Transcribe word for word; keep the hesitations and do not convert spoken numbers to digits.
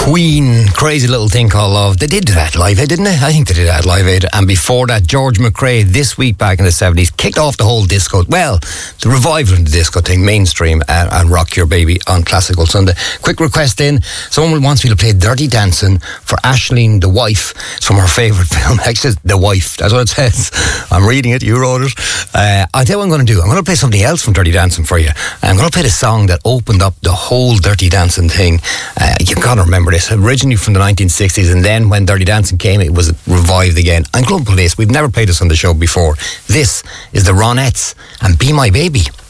Queen, Crazy Little Thing Called Love. They did do that Live Aid, didn't they? I think they did that Live Aid. And before that, George McRae, this week back in the seventies, kicked off the whole disco, well, the revival of the disco thing, mainstream, and, and Rock Your Baby on Classical Sunday. Quick request in, someone wants me to play Dirty Dancing for Aisling, the wife. It's from her favourite film. Actually, it's The Wife, that's what it says. I'm reading it, you wrote it. Uh, I'll tell you what I'm going to do. I'm going to play something else from Dirty Dancing for you. I'm going to play the song that opened up the whole Dirty Dancing thing. Uh, you've got to remember this, originally from the nineteen sixties, and then when Dirty Dancing came, it was revived again. I'm going to play this. We've never played this on the show before. This is the Ronettes and Be My Baby.